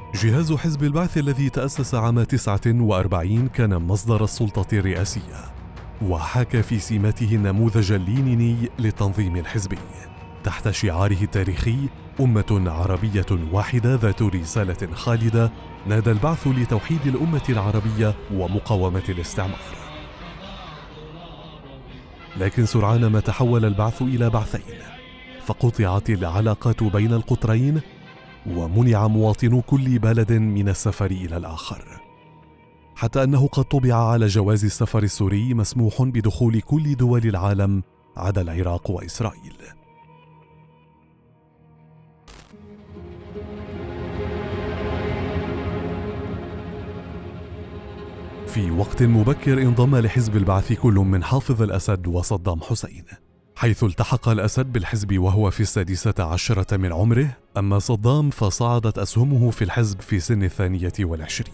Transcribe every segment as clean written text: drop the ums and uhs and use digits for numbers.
جهاز حزب البعث الذي تأسس عام 49 كان مصدر السلطة الرئاسية، وحاكى في سماته النموذج اللينيني للتنظيم الحزبي تحت شعاره التاريخي أمة عربية واحدة ذات رسالة خالدة. نادى البعث لتوحيد الأمة العربية ومقاومة الاستعمار. لكن سرعان ما تحول البعث إلى بعثين، فقطعت العلاقات بين القطرين ومنع مواطنو كل بلد من السفر إلى الآخر، حتى أنه قد طبع على جواز السفر السوري مسموح بدخول كل دول العالم عدا العراق وإسرائيل. في وقت مبكر انضم لحزب البعث كل من حافظ الأسد وصدام حسين، حيث التحق الأسد بالحزب وهو في 16 من عمره، أما صدام فصعدت أسهمه في الحزب في سن 22.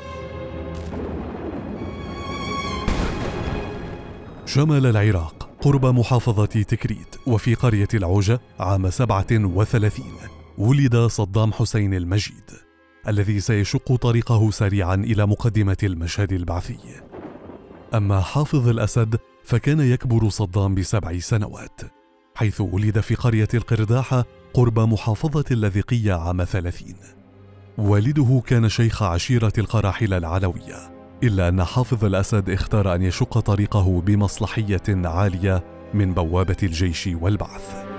شمال العراق قرب محافظة تكريت وفي قرية العوجة عام 37 ولد صدام حسين المجيد، الذي سيشق طريقه سريعا إلى مقدمة المشهد البعثي. أما حافظ الأسد فكان يكبر صدام ب7 سنوات، حيث ولد في قرية القرداحة قرب محافظة اللاذقية عام 30. والده كان شيخ عشيرة القراحلة العلوية، إلا أن حافظ الأسد اختار أن يشق طريقه بمصلحية عالية من بوابة الجيش والبعث.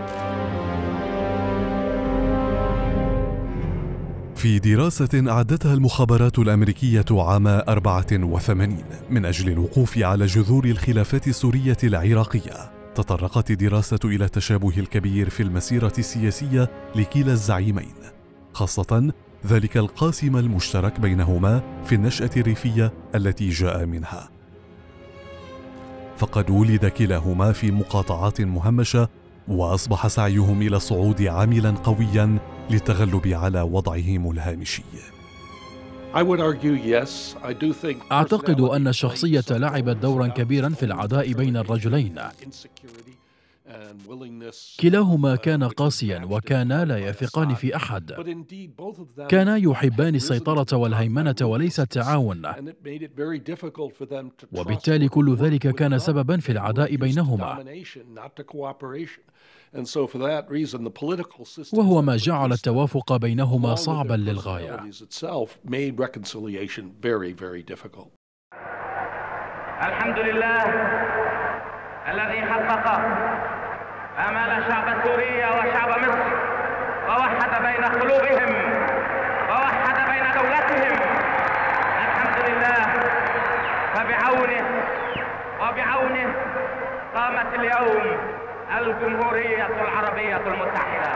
في دراسة أعدتها المخابرات الأمريكية عام 84 من أجل الوقوف على جذور الخلافات السورية العراقية، تطرقت الدراسة إلى التشابه الكبير في المسيرة السياسية لكلا الزعيمين، خاصة ذلك القاسم المشترك بينهما في النشأة الريفية التي جاء منها. فقد ولد كلاهما في مقاطعات مهمشة، وأصبح سعيهم إلى الصعود عاملا قويا للتغلب على وضعهم الهامشي. أعتقد أن الشخصية لعبت دورا كبيرا في العداء بين الرجلين. كلاهما كان قاسيا وكانا لا يثقان في أحد، كانا يحبان السيطرة والهيمنة وليس التعاون، وبالتالي كل ذلك كان سببا في العداء بينهما، وهو ما جعل التوافق بينهما صعبا للغاية. الحمد لله الذي حقق آمال شعب سوريا وشعب مصر ووحد بين قلوبهم ووحد بين دولتهم. الحمد لله، وبعونه قامت اليوم الجمهورية العربية المتحدة.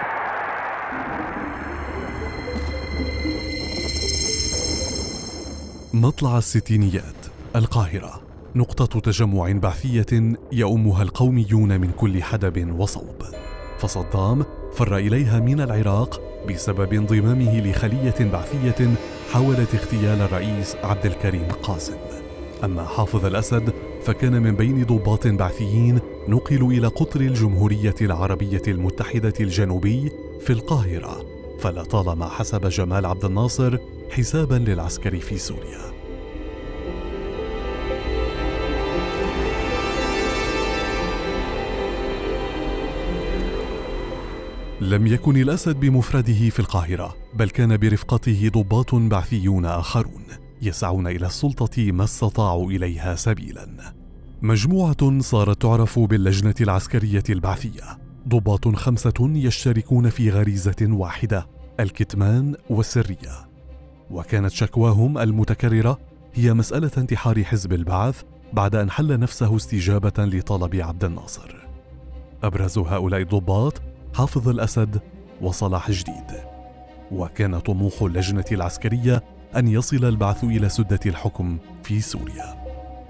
مطلع الستينيات، القاهرة، نقطة تجمع بعثية يؤمها القوميون من كل حدب وصوب، فصدام فر إليها من العراق بسبب انضمامه لخلية بعثية حاولت اغتيال الرئيس عبد الكريم قاسم. أما حافظ الأسد فكان من بين ضباط بعثيين نقلوا إلى قطر الجمهورية العربية المتحدة الجنوبي في القاهرة، فلطالما حسب جمال عبد الناصر حسابا للعسكر في سوريا. لم يكن الأسد بمفرده في القاهرة، بل كان برفقته ضباط بعثيون آخرون يسعون إلى السلطة ما استطاعوا إليها سبيلا. مجموعة صارت تعرف باللجنة العسكرية البعثية، ضباط 5 يشتركون في غريزة واحدة: الكتمان والسرية. وكانت شكواهم المتكررة هي مسألة انتحار حزب البعث بعد أن حل نفسه استجابة لطلب عبد الناصر. أبرز هؤلاء الضباط حافظ الأسد وصلاح جديد. وكان طموح اللجنة العسكرية أن يصل البعث إلى سدة الحكم في سوريا.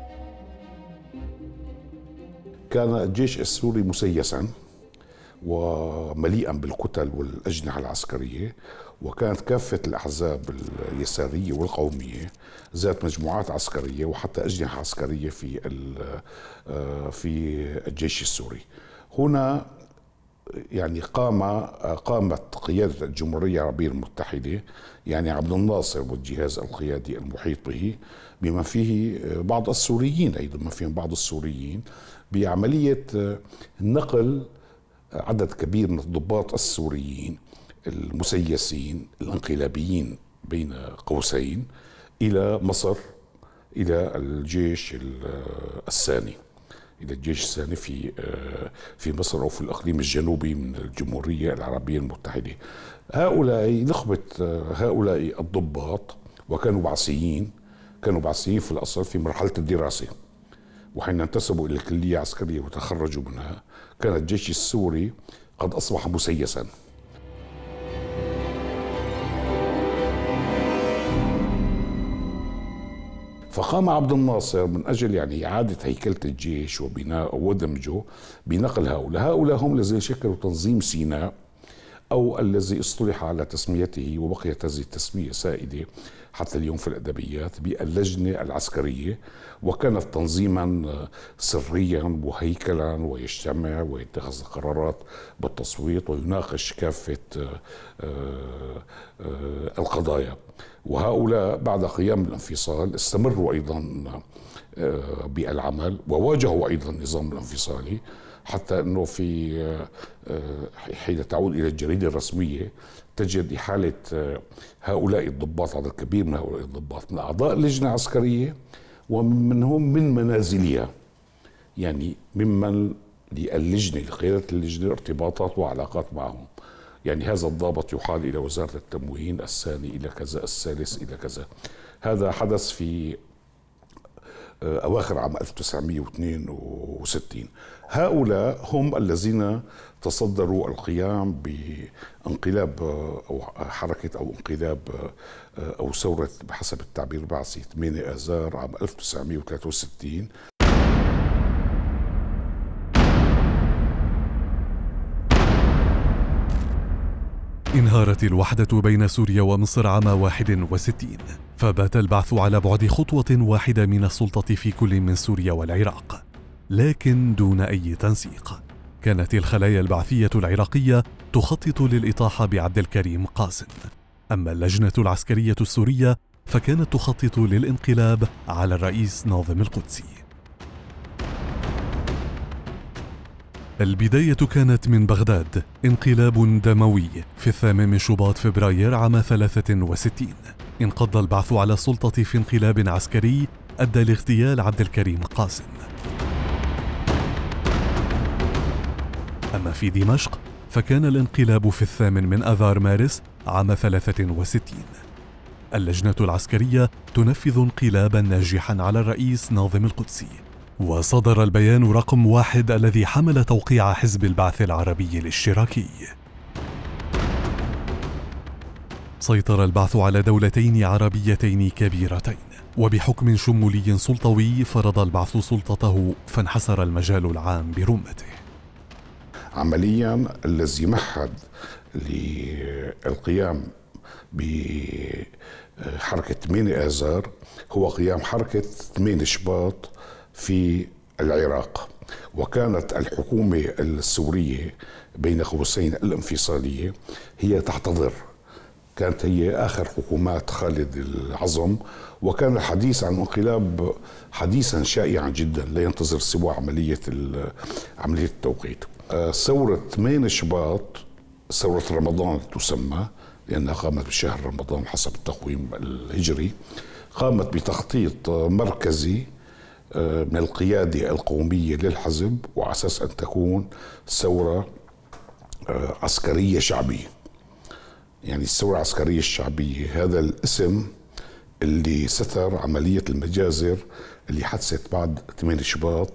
كان الجيش السوري مسيسا ومليئا بالكتل والأجنحة العسكرية، وكانت كافة الأحزاب اليسارية والقومية ذات مجموعات عسكرية وحتى أجنحة عسكرية في الجيش السوري. هنا يعني قامت قيادة الجمهورية العربية المتحدة، يعني عبد الناصر والجهاز القيادي المحيط به، بما فيه بعض السوريين أيضا، ما فيهم بعض السوريين، بعملية نقل عدد كبير من الضباط السوريين المسيسين الانقلابيين بين قوسين إلى مصر، إلى الجيش الثاني، إلى الجيش الثاني في مصر أو في الإقليم الجنوبي من الجمهورية العربية المتحدة. هؤلاء نخبة هؤلاء الضباط، وكانوا بعثيين، كانوا بعثيين في الأصل في مرحلة الدراسة، وحين انتسبوا إلى الكلية العسكرية وتخرجوا منها كان الجيش السوري قد أصبح مسيسا. فقام عبد الناصر من أجل يعني إعادة هيكلة الجيش وبناء ودمجه بنقل هؤلاء هم الذين شكلوا تنظيم سيناء، أو الذي اصطلح على تسميته وبقيت هذه التسمية سائدة حتى اليوم في الأدبيات باللجنة العسكرية، وكانت تنظيما سريا وهيكلا ويجتمع ويتخذ قرارات بالتصويت ويناقش كافة القضايا. وهؤلاء بعد قيام الانفصال استمروا أيضا بالعمل وواجهوا أيضا النظام الانفصالي، حتى أنه في حين تعود إلى الجريدة الرسمية تجد إحالة هؤلاء الضباط، عدد كبير من هؤلاء الضباط من أعضاء اللجنة العسكرية ومنهم من منازلها، يعني ممن للجنة لقيادة اللجنة ارتباطات وعلاقات معهم. يعني هذا الضابط يحال إلى وزارة التموين، الثاني إلى كذا، الثالث إلى كذا. هذا حدث في أواخر عام 1962. هؤلاء هم الذين تصدروا القيام بانقلاب أو حركة أو انقلاب أو ثورة بحسب التعبير البعثي 8 آذار عام 1963. انهارت الوحدة بين سوريا ومصر عام 61، فبات البعث على بعد خطوة واحدة من السلطة في كل من سوريا والعراق، لكن دون أي تنسيق. كانت الخلايا البعثية العراقية تخطط للإطاحة بعبد الكريم قاسم، أما اللجنة العسكرية السورية فكانت تخطط للانقلاب على الرئيس ناظم القدسي. البداية كانت من بغداد، انقلاب دموي في 8 شباط فبراير عام 63. انقض البعث على السلطة في انقلاب عسكري أدى لاغتيال عبد الكريم قاسم. أما في دمشق فكان الانقلاب في 8 آذار مارس عام 63. اللجنة العسكرية تنفذ انقلابا ناجحا على الرئيس ناظم القدسي، وصدر البيان رقم 1 الذي حمل توقيع حزب البعث العربي الاشتراكي. سيطر البعث على دولتين عربيتين كبيرتين، وبحكم شمولي سلطوي فرض البعث سلطته فانحسر المجال العام برمته. عمليا الذي مهد للقيام بحركة 8 آذار هو قيام حركة 8 شباط في العراق، وكانت الحكومة السورية بين قوسين الانفصالية هي تحتضر، كانت هي آخر حكومات خالد العظم، وكان الحديث عن انقلاب حديثا شائعا جدا لا ينتظر سوى عملية التوقيت. ثورة 8 شباط، ثورة رمضان تسمى لأنها قامت بشهر رمضان حسب التقويم الهجري، قامت بتخطيط مركزي من القيادة القومية للحزب، وعلى أساس أن تكون ثورة عسكرية شعبية. يعني الثورة العسكرية الشعبية هذا الاسم اللي ستر عملية المجازر اللي حدثت بعد 8 شباط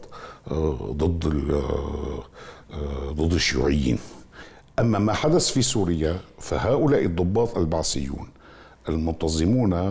ضد الشيوعيين. أما ما حدث في سوريا فهؤلاء الضباط البعثيون المنتظمون